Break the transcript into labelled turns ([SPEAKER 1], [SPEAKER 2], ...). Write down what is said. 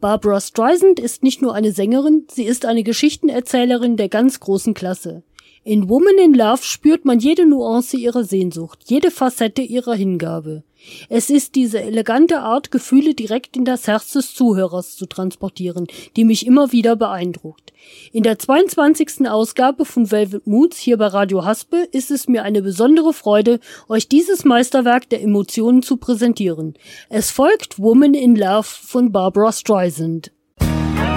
[SPEAKER 1] Barbra Streisand ist nicht nur eine Sängerin, sie ist eine Geschichtenerzählerin der ganz großen Klasse. In Woman in Love spürt man jede Nuance ihrer Sehnsucht, jede Facette ihrer Hingabe. Es ist diese elegante Art, Gefühle direkt in das Herz des Zuhörers zu transportieren, die mich immer wieder beeindruckt. In der 22. Ausgabe von Velvet Moods hier bei Radio Haspe ist es mir eine besondere Freude, euch dieses Meisterwerk der Emotionen zu präsentieren. Es folgt Woman in Love von Barbra Streisand.